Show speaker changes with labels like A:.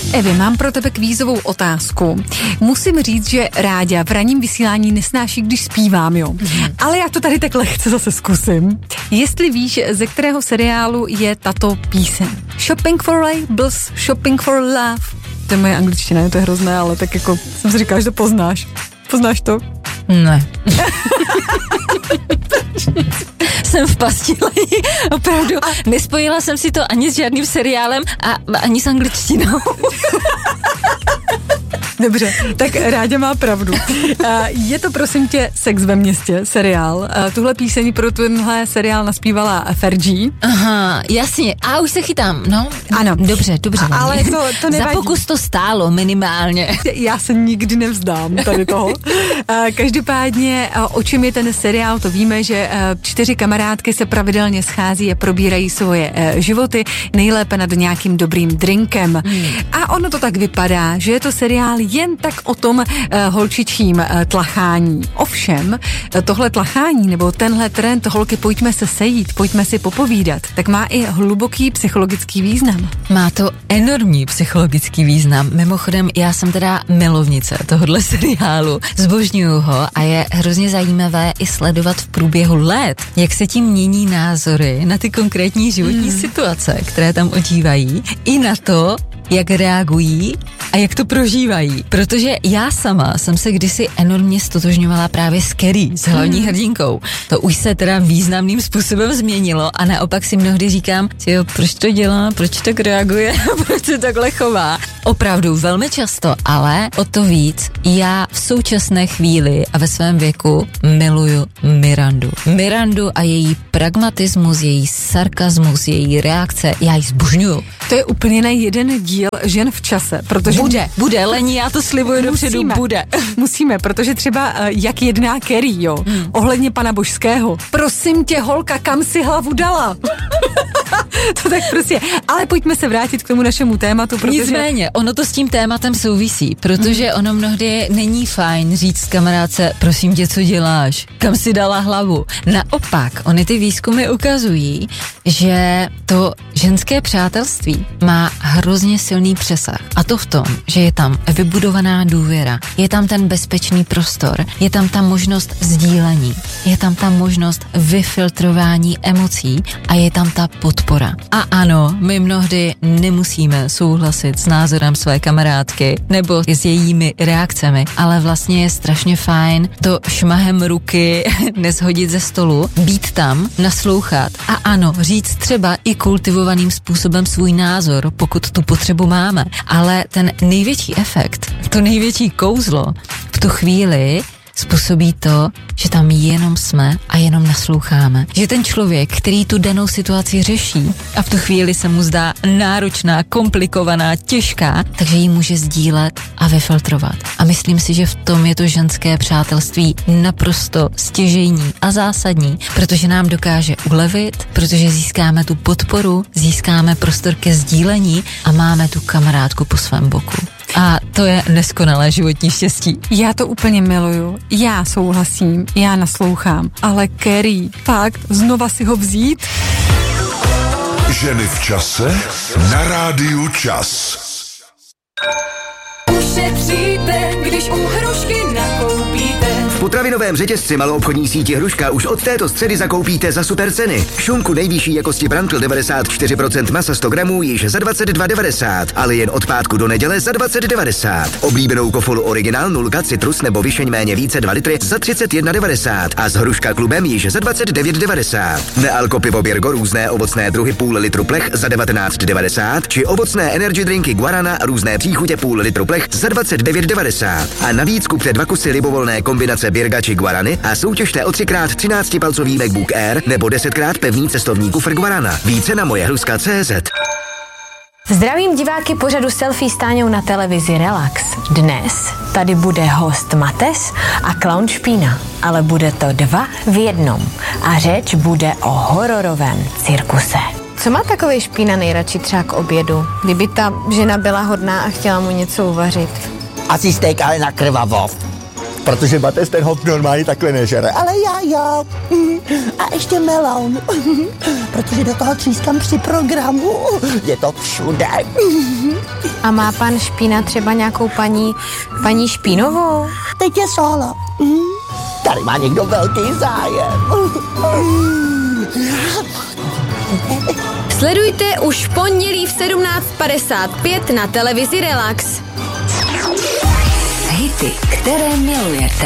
A: Evi, mám pro tebe kvízovou otázku. Musím říct, že Ráďa v ranním vysílání nesnáší, když zpívám, jo. Ale já to tady tak lehce zase zkusím. Jestli víš, ze kterého seriálu je tato píseň. Shopping for labels, shopping for love. To je moje angličtina, to je hrozné, ale tak jako jsem si říkala, že to poznáš. Poznáš to?
B: Ne. Jsem v pasti, opravdu. Nespojila jsem si to ani s žádným seriálem a ani s angličtinou.
A: Dobře, tak Ráďa má pravdu. Je to, prosím tě, Sex ve městě, seriál. Tuhle píseň pro tenhle seriál naspívala Fergie.
B: Aha, jasně. A už se chytám, no.
A: Ano.
B: Dobře.
A: Ale to nevadí.
B: Za pokus to stálo minimálně.
A: Já se nikdy nevzdám tady toho. Každopádně, o čem je ten seriál, to víme, že 4 kamarádky se pravidelně schází a probírají svoje životy, nejlépe nad nějakým dobrým drinkem. A ono to tak vypadá, že je to seriál jen tak o tom holčičím tlachání. Ovšem, tohle tlachání nebo tenhle trend, holky, pojďme se sejít, pojďme si popovídat, tak má i hluboký psychologický význam.
B: Má to enormní psychologický význam. Mimochodem, já jsem teda milovnice tohohle seriálu. Zbožňuju ho a je hrozně zajímavé i sledovat v průběhu let, jak se tím mění názory na ty konkrétní životní situace, které tam odžívají, i na to, jak reagují a jak to prožívají. Protože já sama jsem se kdysi enormně stotožňovala právě s Carrie, s hlavní hrdinkou. To už se teda významným způsobem změnilo a naopak si mnohdy říkám, jo, proč to dělá, proč tak reaguje, proč se takhle chová. Opravdu velmi často, ale o to víc já v současné chvíli a ve svém věku miluju Mirandu. Mirandu a její pragmatismus, její sarkazmus, její reakce, já ji zbožňuju.
A: To je úplně na jeden díl Žen v čase, protože...
B: Bude, Lení, já to slibuju dopředu, bude.
A: Musíme, protože třeba jak jedná Carrie, jo, ohledně pana Božského. Prosím tě, holka, kam si hlavu dala? To tak prostě, ale pojďme se vrátit k tomu našemu tématu, protože...
B: Nicméně, ono to s tím tématem souvisí, protože ono mnohdy není fajn říct kamarádce, prosím tě, co děláš? Kam si dala hlavu? Naopak, ony ty výzkumy ukazují, že to ženské přátelství má hrozně silný přesah. A to v tom, že je tam vybudovaná důvěra, je tam ten bezpečný prostor, je tam ta možnost sdílení, je tam ta možnost vyfiltrování emocí a je tam ta podpora. A ano, my mnohdy nemusíme souhlasit s názorem své kamarádky nebo s jejími reakcemi, ale vlastně je strašně fajn to šmahem ruky neshodit ze stolu, být tam, naslouchat a ano, říct třeba i kultivovaným způsobem svůj názor, pokud tu potřebu máme. Ale ten největší efekt, to největší kouzlo v tu chvíli způsobí to, že tam jenom jsme a jenom nasloucháme. Že ten člověk, který tu danou situaci řeší a v tu chvíli se mu zdá náročná, komplikovaná, těžká, takže ji může sdílet a vyfiltrovat. A myslím si, že v tom je to ženské přátelství naprosto stěžejní a zásadní, protože nám dokáže ulevit, protože získáme tu podporu, získáme prostor ke sdílení a máme tu kamarádku po svém boku. A to je neskonalé životní štěstí.
A: Já to úplně miluju, já souhlasím, já naslouchám, ale Carrie, fakt, znova si ho vzít?
C: Ženy v čase na rádiu Čas.
D: Ušetříte, když u Hrušky nakoupíte.
E: V potravinovém řetězci maloobchodní síti Hruška už od této středy zakoupíte za super ceny. Šunku nejvyšší jakosti Brandl 94% masa 100 gramů již za 22,90, ale jen od pátku do neděle za 20,90. Oblíbenou kofolu Original 0 citrus nebo vyšeň méně více 2 litry za 31,90 a s Hruška klubem již za 29,90. Nealko pivo Birgo různé ovocné druhy půl litru plech za 19,90 či ovocné energy drinky Guarana různé příchutě půl litru plech za 29,90. A navíc kupte 2 kusy libovolné kombinace Birga či Guarany a soutěžte o 3x 13-palcový MacBook Air nebo 10x pevný cestovní kufr Guarana. Více na mojeHruska.cz.
F: Zdravím diváky pořadu Selfie s Táňou na televizi Relax. Dnes tady bude host Mates a klaun Špína, ale bude to 2 v jednom a řeč bude o hororovém cirkuse.
G: Co má takovej Špína nejradši třeba k obědu, kdyby ta žena byla hodná a chtěla mu něco uvařit?
H: Asi steak, ale na krvavo. protože Mates ten hop normálně takhle nežere. Ale já. A ještě meloun, protože do toho třískám při programu. Je to všude.
G: A má pan Špína třeba nějakou paní Špínovou?
H: Teď je solo. Tady má někdo velký zájem.
F: Sledujte už v pondělí v 17:55 na televizi Relax.
D: Hity, které milujete.